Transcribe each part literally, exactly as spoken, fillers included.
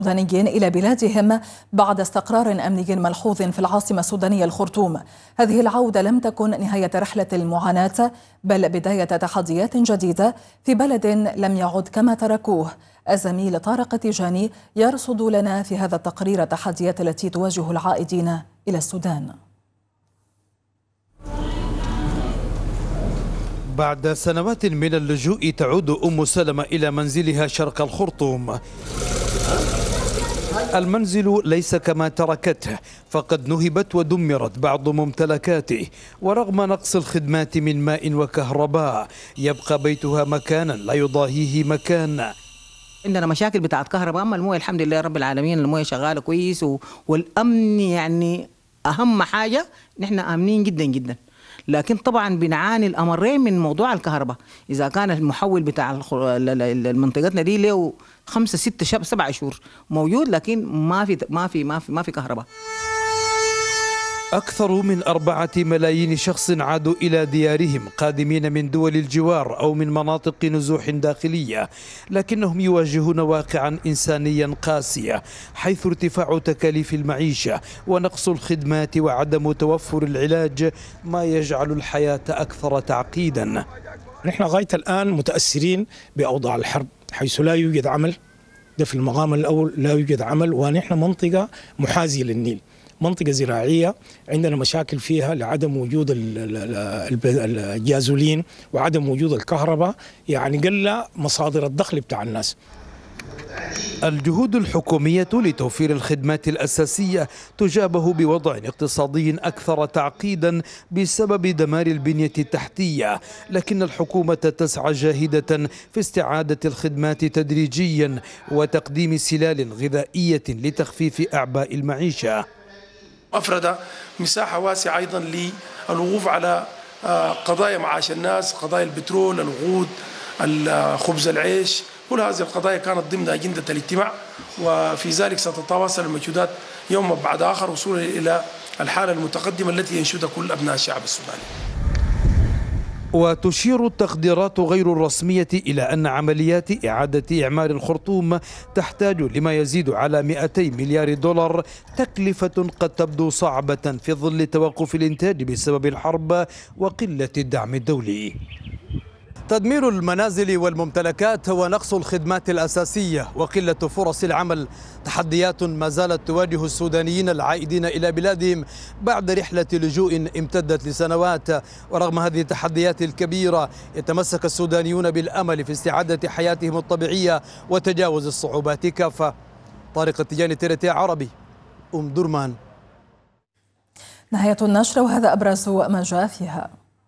سودانيين إلى بلادهم بعد استقرار أمني ملحوظ في العاصمة السودانية الخرطوم. هذه العودة لم تكن نهاية رحلة المعاناة بل بداية تحديات جديدة في بلد لم يعد كما تركوه. الزميل طارق تيجاني يرصد لنا في هذا التقرير التحديات التي تواجه العائدين إلى السودان. بعد سنوات من اللجوء تعود أم سلمة إلى منزلها شرق الخرطوم. المنزل ليس كما تركته، فقد نهبت ودمرت بعض ممتلكاته، ورغم نقص الخدمات من ماء وكهرباء يبقى بيتها مكانا لا يضاهيه مكان. عندنا مشاكل بتاعت كهرباء، أما المويه الحمد لله رب العالمين المويه شغالة كويس، والأمن يعني أهم حاجة، نحن آمنين جدا جدا. لكن طبعا بنعاني الامرين من موضوع الكهرباء. اذا كان المحول بتاع منطقتنا دي له خمسه سته شهور سبع شهور موجود، لكن ما في ما في ما في ما في كهرباء. أكثر من أربعة ملايين شخص عادوا إلى ديارهم قادمين من دول الجوار أو من مناطق نزوح داخلية، لكنهم يواجهون واقعا إنسانيا قاسية، حيث ارتفاع تكاليف المعيشة ونقص الخدمات وعدم توفر العلاج ما يجعل الحياة أكثر تعقيدا. نحن غاية الآن متأثرين بأوضاع الحرب، حيث لا يوجد عمل. ده في المقام الأول لا يوجد عمل، ونحن منطقة محاذية للنيل، منطقة زراعية عندنا مشاكل فيها لعدم وجود الجازولين وعدم وجود الكهرباء، يعني قل مصادر الدخل بتاع الناس. الجهود الحكومية لتوفير الخدمات الأساسية تجابه بوضع اقتصادي أكثر تعقيدا بسبب دمار البنية التحتية، لكن الحكومة تسعى جاهدة في استعادة الخدمات تدريجيا وتقديم سلال غذائية لتخفيف أعباء المعيشة. أفرد مساحة واسعة أيضا للوقوف على قضايا معاش الناس، قضايا البترول، الوقود، خبز العيش. كل هذه القضايا كانت ضمن أجندة الاجتماع، وفي ذلك ستتواصل المجهودات يوم بعد آخر وصولا إلى الحالة المتقدمة التي ينشدها كل أبناء الشعب السوداني. وتشير التقديرات غير الرسمية إلى أن عمليات إعادة إعمار الخرطوم تحتاج لما يزيد على مئتي مليار دولار، تكلفة قد تبدو صعبة في ظل توقف الإنتاج بسبب الحرب وقلة الدعم الدولي. تدمير المنازل والممتلكات ونقص الخدمات الأساسية وقلة فرص العمل تحديات ما زالت تواجه السودانيين العائدين إلى بلادهم بعد رحلة لجوء امتدت لسنوات. ورغم هذه التحديات الكبيرة يتمسك السودانيون بالأمل في استعادة حياتهم الطبيعية وتجاوز الصعوبات كافة. طارق التيجاني، تي عربي، أم درمان. نهاية النشرة وهذا أبرز ما جاء فيها.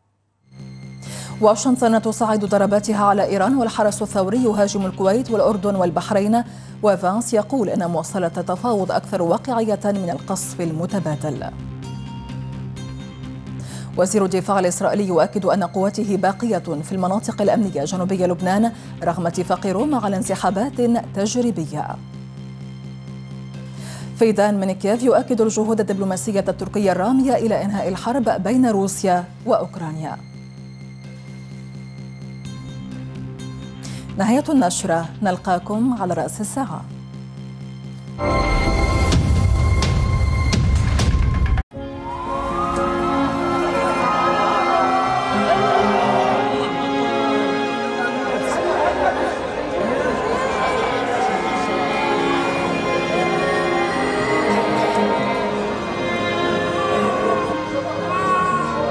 واشنطن تصعد ضرباتها على إيران والحرس الثوري يهاجم الكويت والأردن والبحرين، وفانس يقول أن مواصلة التفاوض أكثر واقعية من القصف المتبادل. وزير الدفاع الإسرائيلي يؤكد أن قواته باقية في المناطق الأمنية جنوبي لبنان رغم اتفاق روما على انسحابات تجريبية. فيدان من كييف يؤكد الجهود الدبلوماسية التركية الرامية إلى إنهاء الحرب بين روسيا وأوكرانيا. نهاية النشرة، نلقاكم على رأس الساعة.